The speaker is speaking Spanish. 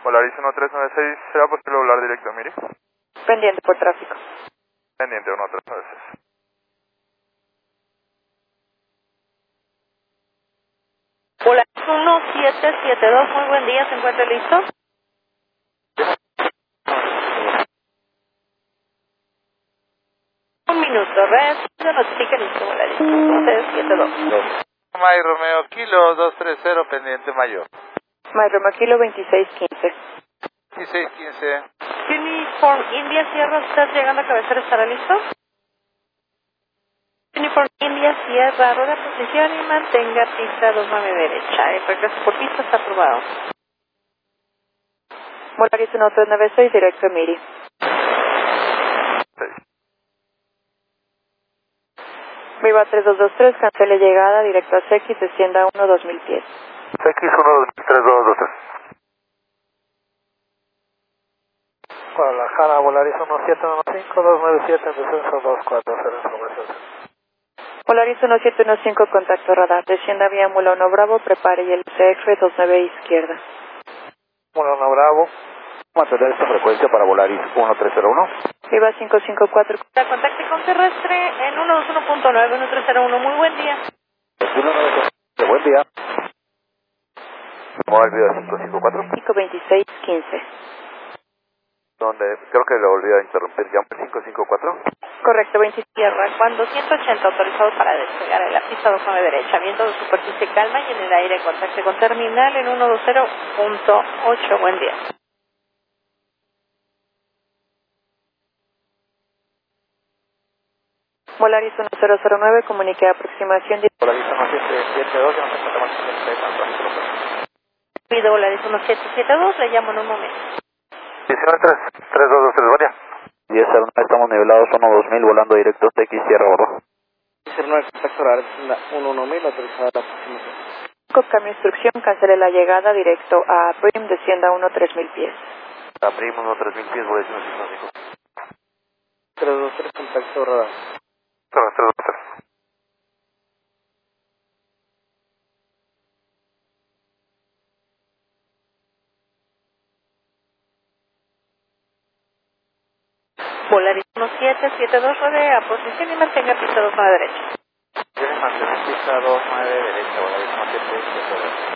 Polaris 1396, ¿será posible volar directo a Miri? Pendiente por tráfico. Pendiente 1396. Polaris 1772, muy buen día, ¿se encuentra listo? Un minuto, se notifica listo, Polaris 1772. May Romeo Kilo 230, pendiente mayor. Mayroma Kilo 2615. 1615. Uniform India Sierra, ¿usted llegando a cabecera estará listo? Uniform India Sierra, rueda posición y mantenga pista 29 derecha. El regreso por pista está aprobado. Polaris 1396, directo a Miri. Viva 3223, cancele llegada, directo a CX, descienda 1-2000 pies. CX1-3223. Guadalajara, Volaris 1715, 297, descenso 240, información. Polaris 1715, contacto radar, descienda vía Mula 1 Bravo, prepare y el CF 29 izquierda. Mula 1 Bravo. Mantener esta frecuencia para Volaris 1301. Viva 554. Contacte con terrestre en 121.9, 1301, muy buen día. Buen día. ¿Cómo va el video de 554? 52615. Donde creo que lo volví a interrumpir, ya 554. Correcto, 20 tierra, cuando 180 autorizado para despegar en la pista 29 derecha, viento de superficie calma y en el aire contacte con terminal en 120.8, buen día. Volaris 1009, comunique aproximación. Volaris 1772, ya nos encontramos en el Pido Volaris 1772, le llamo en un momento. 19-3-3223, vaya. 1009, estamos nivelados 1-2000, volando directo TX Sierra Bordo. 19, contacto horario 1-1000, autorizada la aproximación. Cambio instrucción, cancele la llegada directo a Prim, descienda 1-3000 pies. Abrimos 3000 pies, voy a decir 5. 323, contacto radar. 323. Volaris 1772, rodea a posición y mantenga pista 29 derecha. Debe mantener pista 29 derecha, Volaris 1772.